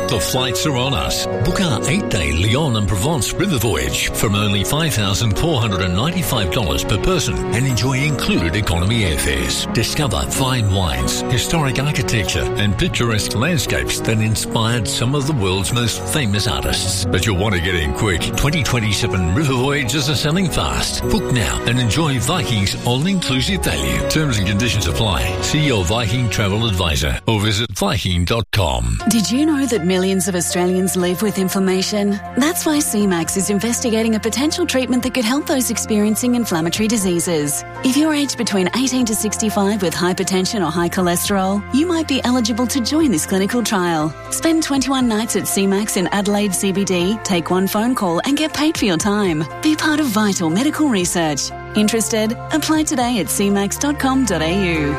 The flights are on us. Book our 8-day Lyon and Provence river voyage from only $5,495 per person and enjoy included economy airfares. Discover fine wines, historic architecture and picturesque landscapes that inspired some of the world's most famous artists. But you'll want to get in quick. 2027 river voyages are selling fast. Book now and enjoy Viking's all-inclusive value. Terms and conditions apply. See your Viking travel advisor or visit Viking.com. Did you know that millions of Australians live with inflammation? That's why CMAX is investigating a potential treatment that could help those experiencing inflammatory diseases. If you're aged between 18 to 65 with hypertension or high cholesterol, you might be eligible to join this clinical trial. Spend 21 nights at CMAX in Adelaide CBD, take one phone call and get paid for your time. Be part of vital medical research. Interested? Apply today at cmax.com.au.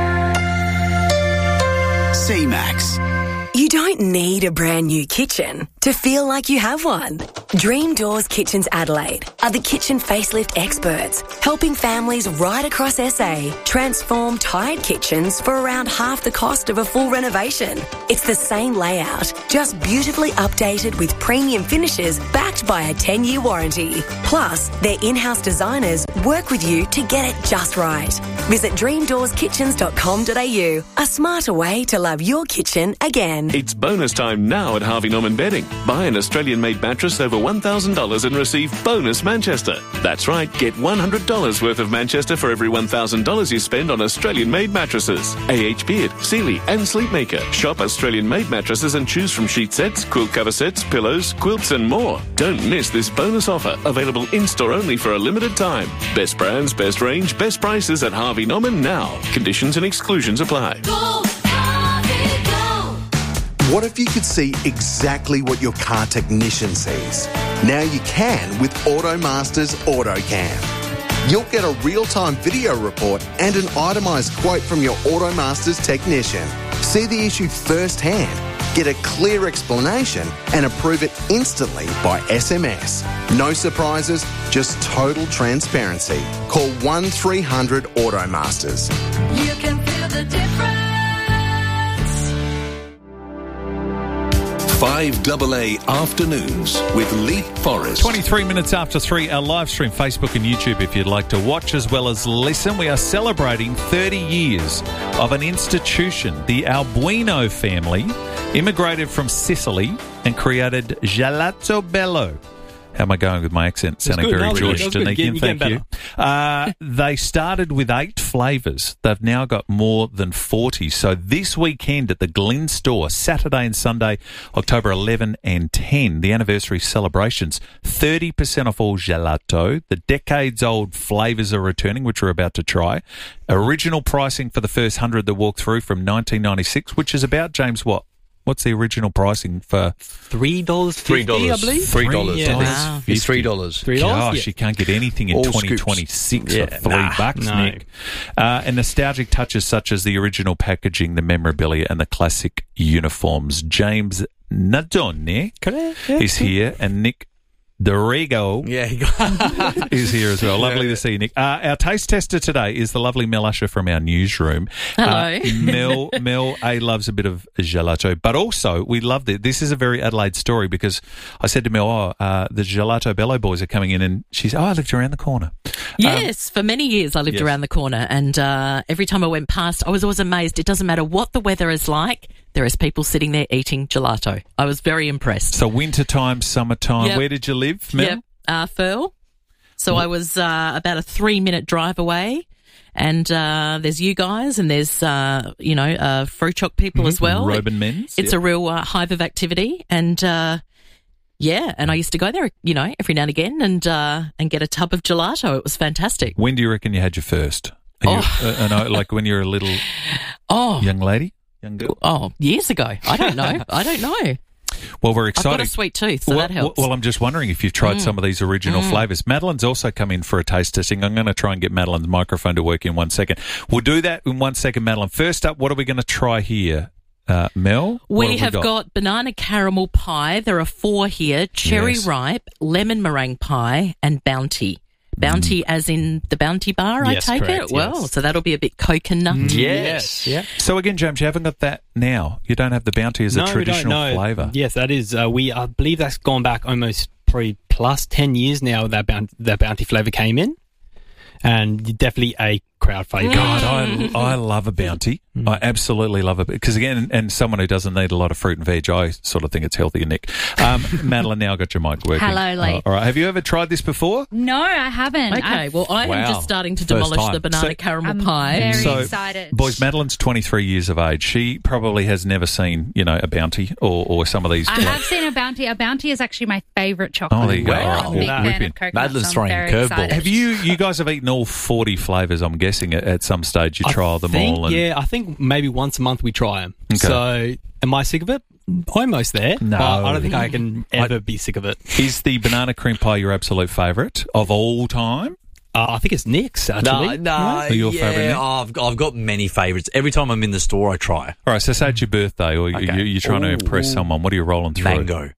CMAX. You don't need a brand new kitchen to feel like you have one. Dream Doors Kitchens Adelaide are the kitchen facelift experts, helping families right across SA transform tired kitchens for around half the cost of a full renovation. It's the same layout, just beautifully updated with premium finishes backed by a 10-year warranty. Plus, their in-house designers work with you to get it just right. Visit dreamdoorskitchens.com.au, a smarter way to love your kitchen again. It's bonus time now at Harvey Norman Bedding. Buy an Australian-made mattress over $1,000 and receive bonus Manchester. That's right, get $100 worth of Manchester for every $1,000 you spend on Australian-made mattresses. AH Beard, Sealy and Sleepmaker. Shop Australian-made mattresses and choose from sheet sets, quilt cover sets, pillows, quilts and more. Don't miss this bonus offer, available in-store only for a limited time. Best brands, best range, best prices at Harvey Norman now. Conditions and exclusions apply. Go, Harvey, go. What if you could see exactly what your car technician sees? Now you can with AutoMaster's AutoCam. You'll get a real-time video report and an itemised quote from your AutoMaster's technician. See the issue firsthand, get a clear explanation and approve it instantly by SMS. No surprises, just total transparency. Call 1300 AutoMasters. You can feel the difference. 5AA Afternoons with Leap Forest. 23 minutes after 3, our live stream, Facebook and YouTube, if you'd like to watch as well as listen. We are celebrating 30 years of an institution. The Albuino family immigrated from Sicily and created Gelato Bello. How am I going with my accent? Sounding good. very No, George good. Danikian. Thank you. They started with 8 flavours. They've now got more than 40. So this weekend at the Glen Store, Saturday and Sunday, October 11 and 10, the anniversary celebrations, 30% off all gelato. The decades-old flavours are returning, which we're about to try. Original pricing for the first 100 that walk through from 1996, which is about, James, what? What's the original pricing for? $3.50, I believe. $3. Yeah. Wow. It's $3. $3? Gosh, Yeah. you can't get anything in All 2026 scoops. for $3, No. Nick. And nostalgic touches such as the original packaging, the memorabilia, and the classic uniforms. James Nadone is here, and Nick Dorigo is here as well. Lovely to see you, Nick. Our taste tester today is the lovely Mel Usher from our newsroom. Hello. Mel loves a bit of gelato, but also we loved it. This is a very Adelaide story because I said to Mel, the Gelato Bello boys are coming in, and she said, I lived around the corner. Yes, for many years I lived around the corner, and every time I went past, I was always amazed. It doesn't matter what the weather is like, there is people sitting there eating gelato. I was very impressed. So wintertime, summertime, Yep. where did you live, Mel? Yep, Firle. So I was about a 3-minute drive away, and there's you guys, and there's, Fruit Choc people as well. Roban Men's. It's a real hive of activity, and and I used to go there, every now and again and get a tub of gelato. It was fantastic. When do you reckon you had your first? Like when you're a little young lady? Young girl? Oh, years ago. I don't know. Well, we're excited. I've got a sweet tooth, so that helps. Well, I'm just wondering if you've tried some of these original flavours. Madeline's also come in for a taste testing. I'm going to try and get Madeline's microphone to work in 1 second. We'll do that in 1 second, Madeline. First up, what are we going to try here? Mel? We have got banana caramel pie. There are 4 here. Cherry ripe, lemon meringue pie, and Bounty. Bounty as in the Bounty Bar, Yes, I take correct, it? Well, yes. so that'll be a bit coconut. Yes. Yeah. So again, James, you haven't got that now. You don't have the Bounty as a traditional flavour. Yes, that is. I believe that's gone back almost probably plus 10 years now. That Bounty flavour came in, and definitely a crowd favourite. God, I love a Bounty. I absolutely love it because again, and someone who doesn't need a lot of fruit and veg, I sort of think it's healthier, Nick. Madeline, now got your mic working. Hello, Lee. All right, have you ever tried this before? No, I haven't. Okay, well, I am just starting to First demolish time. the banana So- caramel I'm pie. very excited. Boys, Madeline's 23 years of age. She probably has never seen, a Bounty or some of these. I have seen a Bounty. A Bounty is actually my favourite chocolate. Oh, there you go. I'm All a right, big well, fan whip in. of coconut, Madeline's so I'm throwing very curveballs. excited. Have you guys have eaten all 40 flavours, I'm guessing, at some stage? You trial them all? And Yeah, I think maybe once a month we try them. Okay. So, am I sick of it? Almost there. No. But I don't think I can ever be sick of it. Is the banana cream pie your absolute favourite of all time? I think it's Nick's, actually. No, Your favourite, Nick? I've got many favourites. Every time I'm in the store, I try. All right, so say it's your birthday or Okay. you're trying to impress someone. What are you rolling through? Mango.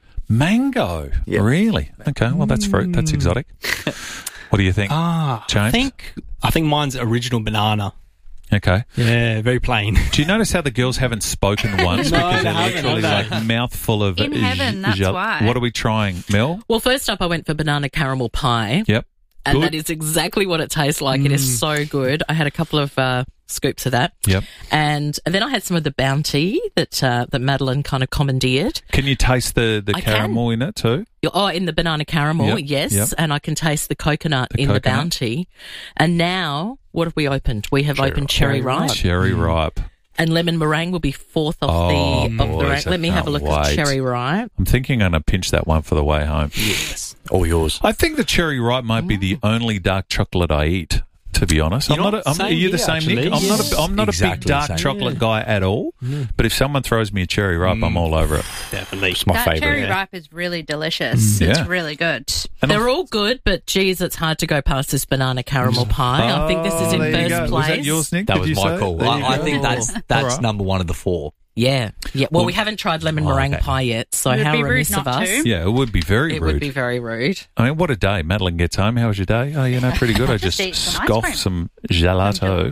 Mango? Yep. Really? Okay, well, that's fruit. That's exotic. What do you think, James? I think mine's original banana. Okay. Yeah, very plain. Do you notice how the girls haven't spoken once No, because they they're haven't, literally have they? like mouthful of In heaven, that's why. What are we trying, Mel? Well, first up, I went for banana caramel pie. Yep. And Good. that is exactly what it tastes like. It is so good. I had a couple of scoops of that. Yep. And then I had some of the Bounty that Madeline kind of commandeered. Can you taste the I caramel in it too? Oh, in the banana caramel, Yep, yes. yep. And I can taste the coconut in the coconut. Bounty. And now, what have we opened? We have opened cherry ripe. Cherry ripe. And lemon meringue will be fourth off the boys, rank. Let me I have a can't look at wait. cherry ripe. I'm thinking I'm going to pinch that one for the way home. Yes. All yours. I think the cherry ripe might be the only dark chocolate I eat. To be honest, You're not are you the same same, here, Nick? actually. I'm not a big Exactly dark the same. chocolate guy at all. But if someone throws me a cherry ripe, I'm all over it. Definitely. It's my that favourite. cherry ripe is really delicious. Yeah. It's really good. And They're all good, but geez, it's hard to go past this banana caramel pie. I think this is in there you first go. place. Was that yours, Nick? That Did was you my say? call. There you I go. think that's All right. number one of the four. Yeah. Well, we haven't tried lemon meringue okay. pie yet, so It would how be rude remiss not of us. to. Yeah, it would be very It rude. would be very rude. I mean, what a day. Madeline gets home. How was your day? Oh, pretty good. I just Just eat some ice scoffed cream. some gelato.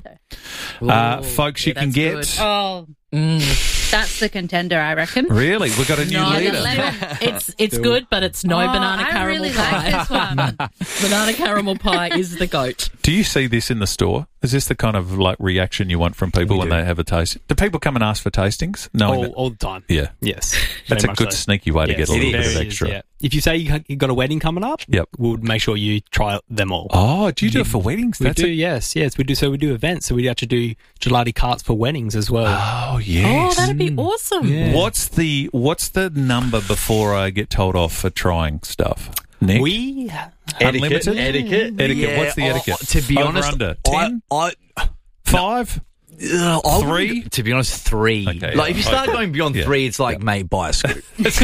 Ooh, Folks, yeah, you can that's get... good. Oh, that's the contender, I reckon. Really? We've got a new No, the leader. lemon. It's good, but it's no banana I caramel really pie. like this one. Banana caramel pie is the goat. Do you see this in the store? Is this the kind of like reaction you want from people when do. they have a taste? Do people come and ask for tastings? Knowing that, All the time. yeah. Yes. That's Very a much good so. sneaky way to Yes, get a little it bit of is, extra. yeah. If you say you got a wedding coming up, Yep. we'll make sure you try them all. Oh, do you do it for weddings? We do, yes, we do. So we do events. So we actually do gelati carts for weddings as well. Oh, yes. Oh, that'd be awesome. Yeah. What's the number before I get told off for trying stuff? Nick? We Unlimited? Etiquette. Etiquette. What's the Yeah, etiquette? to be Over, honest, under? 10? I 5? I Three? wouldn't- To be honest, 3. Okay, Like if you start okay. going beyond Yeah. 3, it's like, mate, buy a scoop.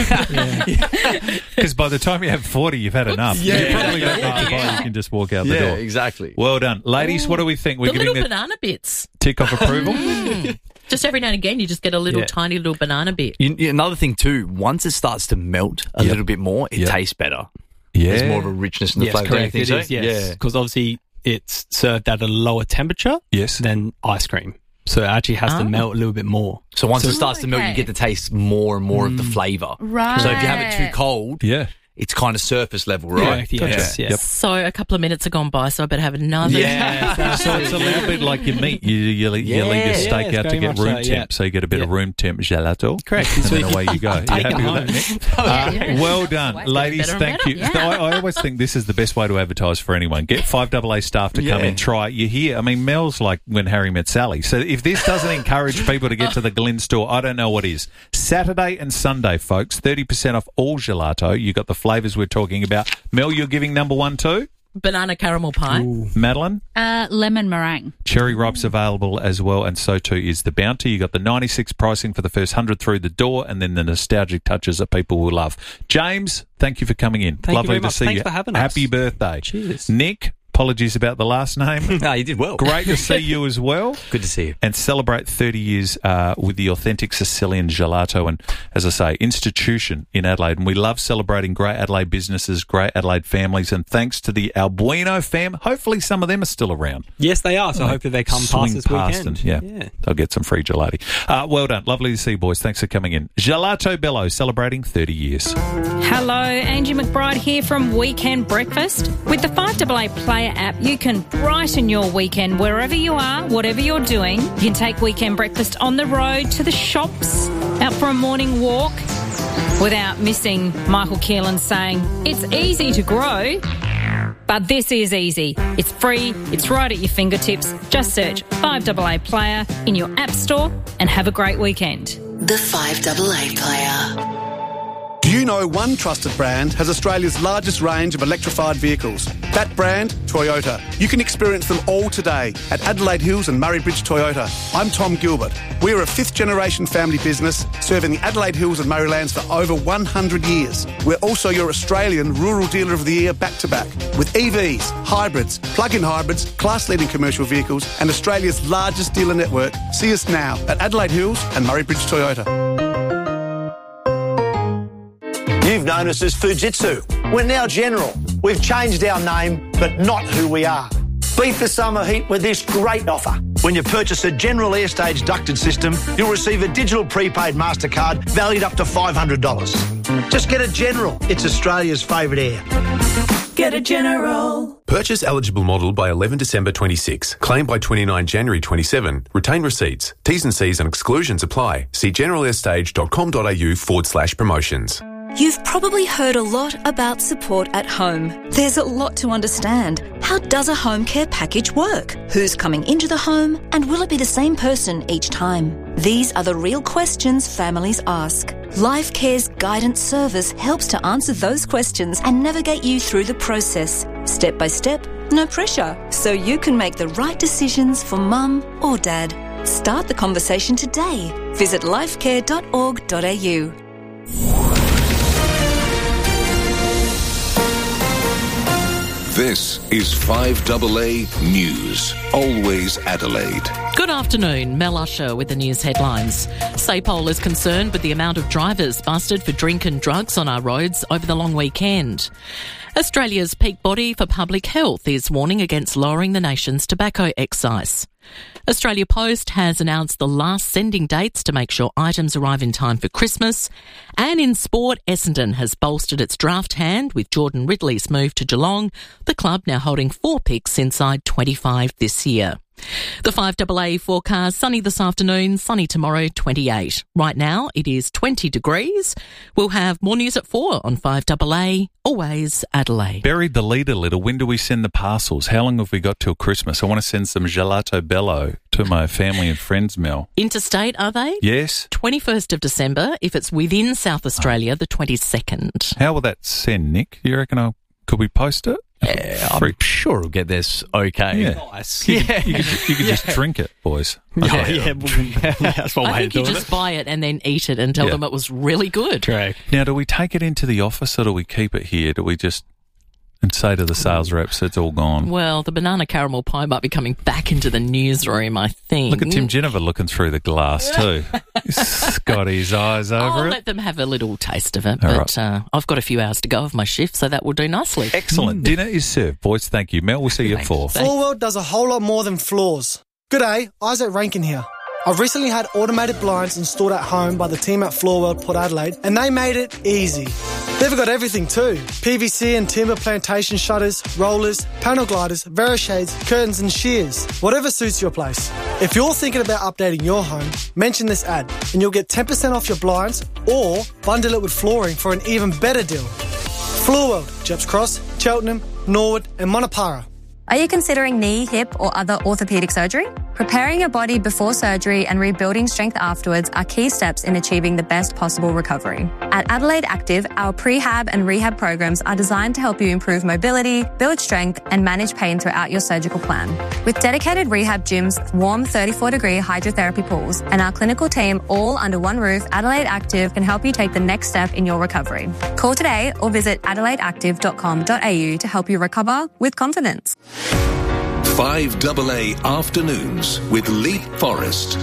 Because by the time you have 40, you've had enough. Yeah. You probably don't need to buy. You can just walk out the door. exactly. Well done. Ladies, what do we think? We're The giving little the banana bits. tick of approval? Just every now and again, you just get a little Yeah. tiny little banana bit. Another thing too, once it starts to melt a Yep. little bit more, it Yep. tastes better. Yeah. There's more of a richness in the yes, flavour. correct. Don't It you is, think so? yes, because obviously it's served at a lower temperature Yes. than ice cream, so it actually has to melt a little bit more. So once it starts to melt, you okay. get to taste more and more of the flavour. Right. So if you have it too cold, Yeah. it's kind of surface level, right? Correct, yes, Gotcha. yes. So a couple of minutes have gone by, so I better have another. Yeah. So it's a little bit like your meat. You leave your steak Yes, out to very get much room so, yeah. temp, so you get a bit of Yeah. room temp gelato. Correct. And So then you away you go. You take it happy with home. that, Nick? Yeah. Well done. Getting Ladies, better and thank better. you. Yeah. I always think this is the best way to advertise for anyone. Get 5AA staff to come Yeah. in, try it. You hear, I mean, Mel's like when Harry met Sally. So if this doesn't encourage people to get to the Glen store, I don't know what is. Saturday and Sunday, folks, 30% off all gelato. You got the flavours we're talking about. Mel, you're giving number 1 too? Banana caramel pie. Madeline? Lemon meringue. Cherry ripe's available as well, and so too is the Bounty. You got the 96 pricing for the first 100 through the door, and then the nostalgic touches that people will love. James, thank you for coming in. Thank you Lovely very to much. see Thanks you. for having us. Happy birthday. Cheers. Nick, Apologies about the last name. No, you did well. Great to see you as well. Good to see you. And celebrate 30 years with the authentic Sicilian gelato and, as I say, institution in Adelaide. And we love celebrating great Adelaide businesses, great Adelaide families. And thanks to the Albuino fam, hopefully some of them are still around. Yes, they are. So hopefully they come past this weekend. And, they'll get some free gelati. Well done. Lovely to see you, boys. Thanks for coming in. Gelato Bello, celebrating 30 years. Hello, Angie McBride here from Weekend Breakfast. With the 5AA Player app, you can brighten your weekend wherever you are, whatever you're doing. You can take Weekend Breakfast on the road, to the shops, out for a morning walk, without missing Michael Keelan saying, it's easy to grow, but this is easy. It's free, it's right at your fingertips. Just search 5AA Player in your app store and have a great weekend. The 5AA Player. Do you know one trusted brand has Australia's largest range of electrified vehicles? That brand, Toyota. You can experience them all today at Adelaide Hills and Murray Bridge Toyota. I'm Tom Gilbert. We're a fifth-generation family business serving the Adelaide Hills and Murraylands for over 100 years. We're also your Australian Rural Dealer of the Year back-to-back. With EVs, hybrids, plug-in hybrids, class-leading commercial vehicles and Australia's largest dealer network. See us now at Adelaide Hills and Murray Bridge Toyota. You've known us as Fujitsu. We're now General. We've changed our name, but not who we are. Beat the summer heat with this great offer. When you purchase a General Airstage ducted system, you'll receive a digital prepaid MasterCard valued up to $500. Just get a General. It's Australia's favourite air. Get a General. Purchase eligible model by 11 December 26. Claim by 29 January 27. Retain receipts. T's and C's and exclusions apply. See generalairstage.com.au/promotions. You've probably heard a lot about support at home. There's a lot to understand. How does a home care package work? Who's coming into the home? And will it be the same person each time? These are the real questions families ask. Life Care's guidance service helps to answer those questions and navigate you through the process. Step by step, no pressure. So you can make the right decisions for mum or dad. Start the conversation today. Visit lifecare.org.au. This is 5AA News. Always Adelaide. Good afternoon. Mel Usher with the news headlines. SAPOL is concerned with the amount of drivers busted for drink and drugs on our roads over the long weekend. Australia's peak body for public health is warning against lowering the nation's tobacco excise. Australia Post has announced the last sending dates to make sure items arrive in time for Christmas. And in sport, Essendon has bolstered its draft hand with Jordan Ridley's move to Geelong, the club now holding 4 picks inside 25 this year. The 5AA forecast, sunny this afternoon, sunny tomorrow, 28. Right now, it is 20 degrees. We'll have more news at 4 on 5AA, always Adelaide. Buried the lead a little. When do we send the parcels? How long have we got till Christmas? I want to send some Gelato Bello to my family and friends, Mel. Interstate, are they? Yes. 21st of December. If it's within South Australia, the 22nd. How will that send, Nick? You reckon could we post it? Yeah, I'm sure it'll get this okay. Yeah. Nice. You could just drink it, boys. Okay. That's one I way think to you do just it. buy it and then eat it and tell them it was really good. Correct. Now, do we take it into the office or do we keep it here? Do we just and say to the sales reps it's all gone? Well, the banana caramel pie might be coming back into the newsroom, I think. Look at Tim Jennifer looking through the glass too. He's got his eyes over I'll it. let them have a little taste of it, All but I've got a few hours to go of my shift, so that will do nicely. Excellent. Dinner is served, boys. Thank you. Mel, we'll see you at 4. Floorworld does a whole lot more than floors. G'day, Isaac Rankin here. I've recently had automated blinds installed at home by the team at Floorworld Port Adelaide, and they made it easy. They've got everything too. PVC and timber plantation shutters, rollers, panel gliders, Verishades, curtains and shears. Whatever suits your place. If you're thinking about updating your home, mention this ad and you'll get 10% off your blinds or bundle it with flooring for an even better deal. Floorworld, Jeps Cross, Cheltenham, Norwood and Monopara. Are you considering knee, hip or other orthopaedic surgery? Preparing your body before surgery and rebuilding strength afterwards are key steps in achieving the best possible recovery. At Adelaide Active, our prehab and rehab programs are designed to help you improve mobility, build strength, and manage pain throughout your surgical plan. With dedicated rehab gyms, warm 34-degree hydrotherapy pools, and our clinical team all under one roof, Adelaide Active can help you take the next step in your recovery. Call today or visit adelaideactive.com.au to help you recover with confidence. 5AA Afternoons with Leap Forrest.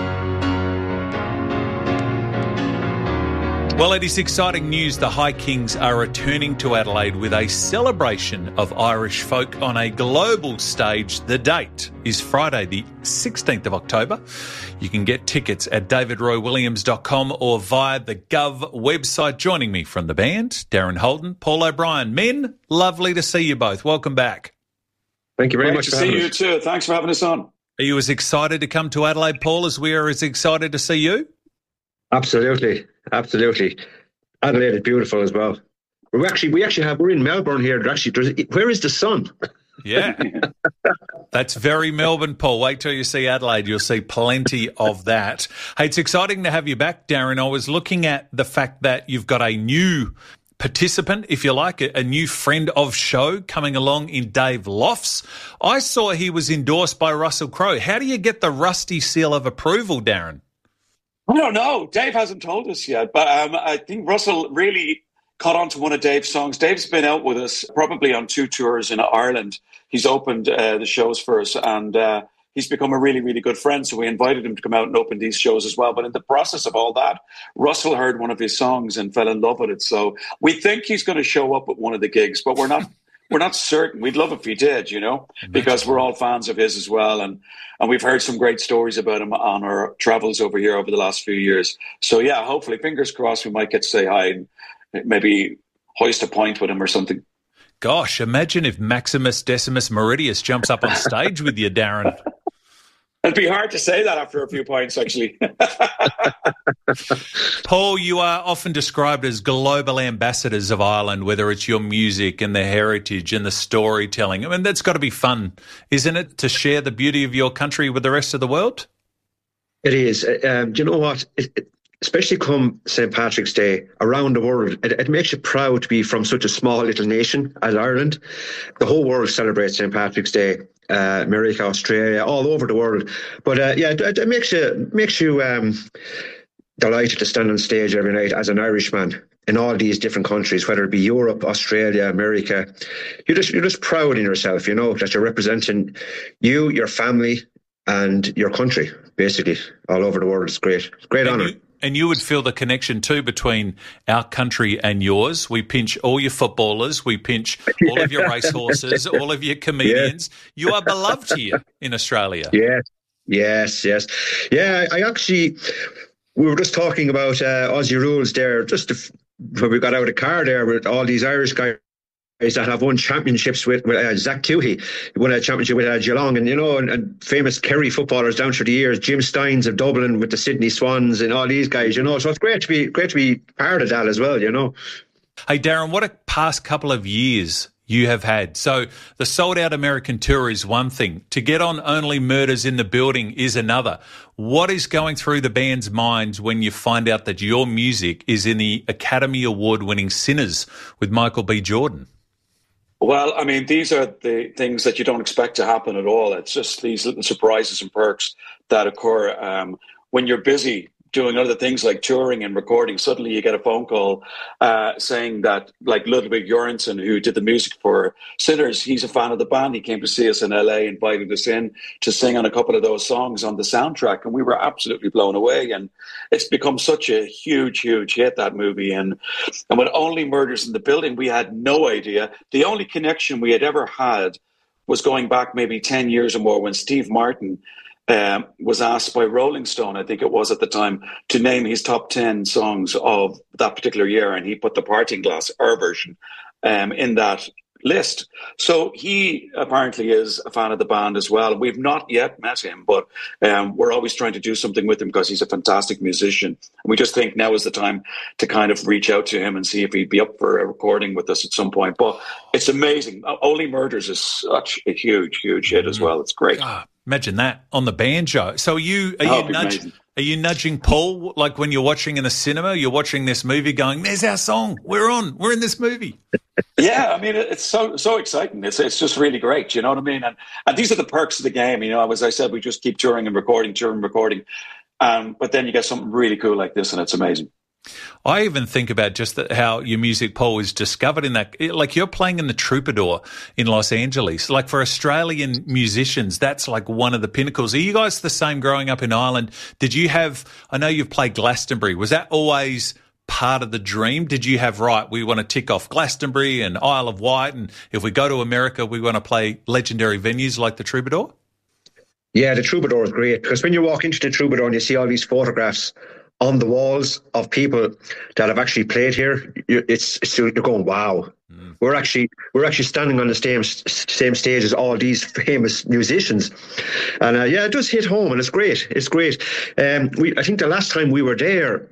Well, it is exciting news. The High Kings are returning to Adelaide with a celebration of Irish folk on a global stage. The date is Friday, the 16th of October. You can get tickets at davidroywilliams.com or via the Gov website. Joining me from the band, Darren Holden, Paul O'Brien. Men, lovely to see you both. Welcome back. Thank you very much for having us. Great to see you too. Thanks for having us on. Are you as excited to come to Adelaide, Paul, as we are as excited to see you? Absolutely. Adelaide is beautiful as well. We're in Melbourne here. Where is the sun? Yeah. That's very Melbourne, Paul. Wait till you see Adelaide. You'll see plenty of that. Hey, it's exciting to have you back, Darren. I was looking at the fact that you've got a new participant, if you like, a new friend of show coming along in Dave Lofts. I saw he was endorsed by Russell Crowe. How do you get the rusty seal of approval, Darren? I don't know. Dave hasn't told us yet, but I think Russell really caught on to one of Dave's songs. Dave's been out with us probably on 2 tours in Ireland. He's opened the shows for us, and he's become a really, really good friend. So we invited him to come out and open these shows as well. But in the process of all that, Russell heard one of his songs and fell in love with it. So we think he's going to show up at one of the gigs, but we're not certain. We'd love if he did, because we're all fans of his as well. And we've heard some great stories about him on our travels over here over the last few years. So yeah, hopefully, fingers crossed, we might get to say hi and maybe hoist a point with him or something. Gosh, imagine if Maximus Decimus Meridius jumps up on stage with you, Darren. It'd be hard to say that after a few points, actually. Paul, you are often described as global ambassadors of Ireland, whether it's your music and the heritage and the storytelling. I mean, that's got to be fun, isn't it, to share the beauty of your country with the rest of the world? It is. Do you know what? Especially come St. Patrick's Day, around the world, it makes you proud to be from such a small little nation as Ireland. The whole world celebrates St. Patrick's Day. America, Australia, all over the world. But it makes you delighted to stand on stage every night as an Irishman in all these different countries, whether it be Europe, Australia, America. You're just proud in yourself, that you're representing you, your family, and your country, basically, all over the world. It's great. It's a great honour. And you would feel the connection too between our country and yours. We pinch all your footballers. We pinch all of your racehorses, all of your comedians. Yeah. You are beloved here in Australia. Yes. Yeah, we were just talking about Aussie Rules there, just when we got out of the car there with all these Irish guys that have won championships with Zach Toohey. He won a championship with Geelong, and famous Kerry footballers down through the years, Jim Steins of Dublin with the Sydney Swans and all these guys, so it's great to be part of that as well, Hey Darren, what a past couple of years you have had. So the sold out American tour is one thing. To get on Only Murders in the Building is another. What is going through the band's minds when you find out that your music is in the Academy Award winning Sinners with Michael B. Jordan? Well, I mean, these are the things that you don't expect to happen at all. It's just these little surprises and perks that occur when you're busy doing other things like touring and recording. Suddenly you get a phone call saying that, like Ludwig Göransson, who did the music for Sinners, he's a fan of the band. He came to see us in LA, invited us in to sing on a couple of those songs on the soundtrack, and we were absolutely blown away. And it's become such a huge, huge hit, that movie. And with Only Murders in the Building, we had no idea. The only connection we had ever had was going back maybe 10 years or more when Steve Martin was asked by Rolling Stone, I think it was at the time, to name his top 10 songs of that particular year. And he put the Parting Glass, our version, in that list. So he apparently is a fan of the band as well. We've not yet met him, but we're always trying to do something with him because he's a fantastic musician. And we just think now is the time to kind of reach out to him and see if he'd be up for a recording with us at some point. But it's amazing. Only Murders is such a huge, huge hit as well. It's great. Imagine that on the banjo. So are you nudging Paul, like when you're watching in the cinema, you're watching this movie going, there's our song, we're in this movie. Yeah, I mean, it's so exciting. It's just really great, you know what I mean? And these are the perks of the game, you know, as I said, we just keep touring and recording. But then you get something really cool like this, and it's amazing. I even think about just how your music, Paul, is discovered in that. Like you're playing in the Troubadour in Los Angeles. Like for Australian musicians, that's like one of the pinnacles. Are you guys the same growing up in Ireland? Did you have, I know you've played Glastonbury. Was that always part of the dream? Did you have, right, we want to tick off Glastonbury and Isle of Wight, and if we go to America, we want to play legendary venues like the Troubadour? Yeah, the Troubadour is great because when you walk into the Troubadour and you see all these photographs on the walls of people that have actually played here, you're going, wow. We're actually standing on the same stage as all these famous musicians, and it does hit home, and it's great. It's great. I think the last time we were there,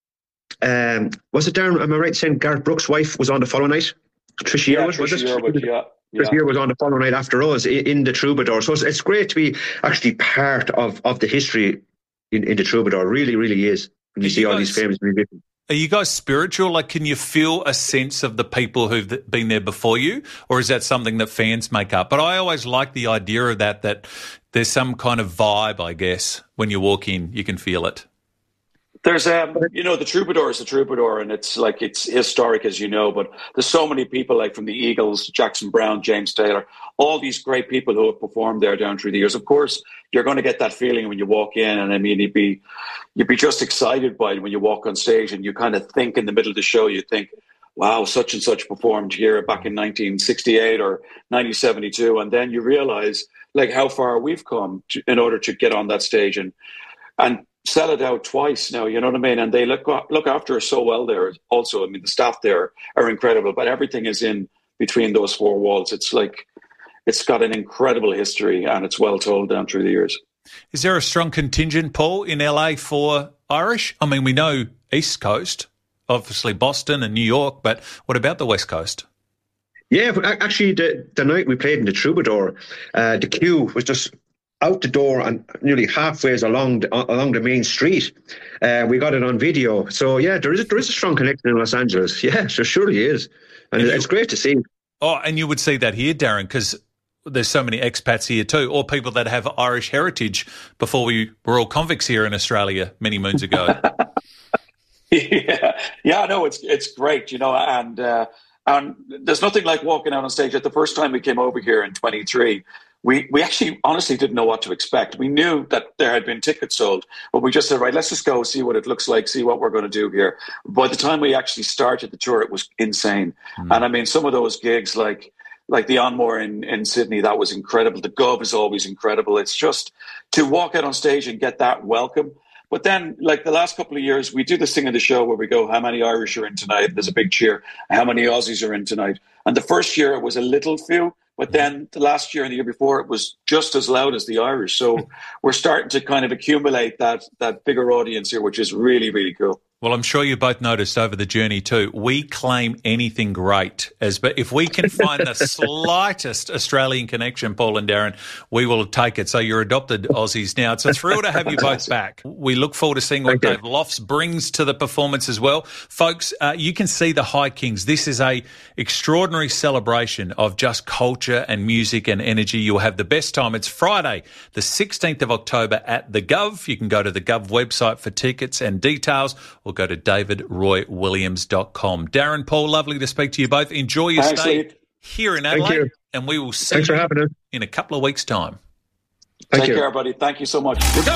was it Darren? Am I right saying Garth Brooks' wife was on the following night? Tricia Yearwood, was it? Tricia Yearwood was on the following night after us in the Troubadour. So it's great to be actually part of the history in the Troubadour. It really, really is. When you see all these famous musicians. Are you guys spiritual? Like, can you feel a sense of the people who've been there before you, or is that something that fans make up? But I always like the idea of that there's some kind of vibe, I guess, when you walk in, you can feel it. There's, the Troubadour is the Troubadour, and it's historic, as you know, but there's so many people, like from the Eagles, Jackson Browne, James Taylor, all these great people who have performed there down through the years. Of course, you're going to get that feeling when you walk in, and I mean, you'd be just excited by it when you walk on stage, and you kind of think in the middle of the show, you think, wow, such and such performed here back in 1968 or 1972, and then you realize like how far we've come in order to get on that stage and sell it out twice now, you know what I mean? And they look after us so well there also. I mean, the staff there are incredible, but everything is in between those four walls. It's like, it's got an incredible history, and it's well told down through the years. Is there a strong contingent, Paul, in LA for Irish? I mean, we know East Coast, obviously Boston and New York, but what about the West Coast? Yeah, actually, the night we played in the Troubadour, the queue was just out the door and nearly halfway along the main street. We got it on video. So, yeah, there is a strong connection in Los Angeles. Yeah, there surely is. And it's great to see. Oh, and you would see that here, Darren, because there's so many expats here too, or people that have Irish heritage before we were all convicts here in Australia many moons ago. Yeah, no, it's great, you know, and there's nothing like walking out on stage. At the first time we came over here in 23, we actually honestly didn't know what to expect. We knew that there had been tickets sold, but we just said, right, let's just go see what it looks like, see what we're going to do here. By the time we actually started the tour, it was insane. And I mean, some of those gigs like the Onmore in Sydney, that was incredible. The Gov is always incredible. It's just to walk out on stage and get that welcome. But then, like the last couple of years, we do this thing in the show where we go, how many Irish are in tonight? There's a big cheer. How many Aussies are in tonight? And the first year it was a little few, but then the last year and the year before it was just as loud as the Irish. So we're starting to kind of accumulate that bigger audience here, which is really, really cool. Well, I'm sure you both noticed over the journey too, we claim anything great. But if we can find the slightest Australian connection, Paul and Darren, we will take it. So you're adopted Aussies now. It's a thrill to have you both back. We look forward to seeing what Dave Lofts brings to the performance as well. Folks, you can see the High Kings. This is a extraordinary celebration of just culture and music and energy. You'll have the best time. It's Friday, the 16th of October at the Gov. You can go to the Gov website for tickets and details, or go to davidroywilliams.com. Darren, Paul, lovely to speak to you both. Enjoy your stay here in Adelaide, and we will see you in a couple of weeks' time. Take care, buddy. Thank you so much.